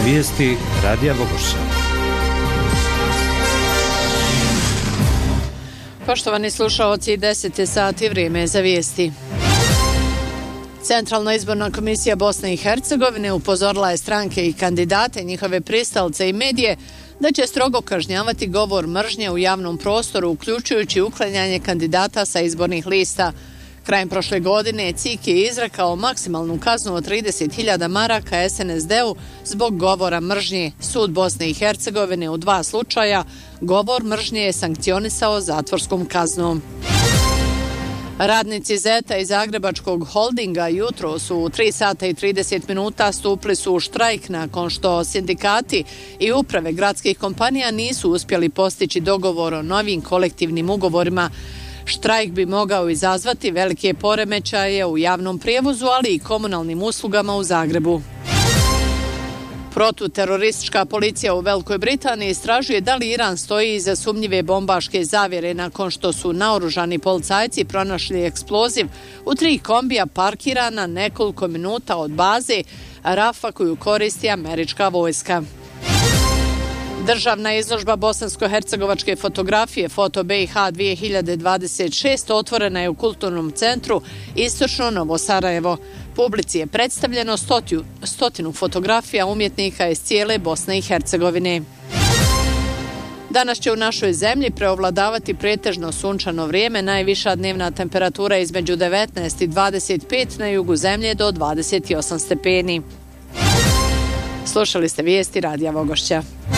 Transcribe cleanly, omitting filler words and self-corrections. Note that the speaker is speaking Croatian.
Vijesti Radija Vogošća. Poštovani slušaoci, 10 je sati, vrijeme za vijesti. Centralna izborna komisija Bosne i Hercegovine upozorila je stranke i kandidate, njihove pristalce i medije da će strogo kažnjavati govor mržnje u javnom prostoru, uključujući uklanjanje kandidata sa izbornih lista. Krajem prošle godine CIK je izrekao maksimalnu kaznu od 30.000 maraka SNSD-u zbog govora mržnje. Sud Bosne i Hercegovine u 2 slučaja govor mržnje je sankcionisao zatvorskom kaznom. Radnici Zeta i Zagrebačkog holdinga jutro su u 3 sata i 30 minuta stupili su u štrajk nakon što sindikati i uprave gradskih kompanija nisu uspjeli postići dogovor o novim kolektivnim ugovorima. Štrajk bi mogao izazvati velike poremećaje u javnom prijevozu, ali i komunalnim uslugama u Zagrebu. Protuteroristička policija u Velikoj Britaniji istražuje da li Iran stoji iza sumnjive bombaške zavjere nakon što su naoružani policajci pronašli eksploziv u 3 kombija parkirana nekoliko minuta od baze Rafa koju koristi američka vojska. Državna izložba bosansko-hercegovačke fotografije Foto BiH 2026 otvorena je u kulturnom centru Istočno Novo Sarajevo. Publici je predstavljeno 100 fotografija umjetnika iz cijele Bosne i Hercegovine. Danas će u našoj zemlji preovladavati pretežno sunčano vrijeme, najviša dnevna temperatura između 19 i 25, na jugu zemlje do 28 stepeni. Slušali ste vijesti Radija Vogošća.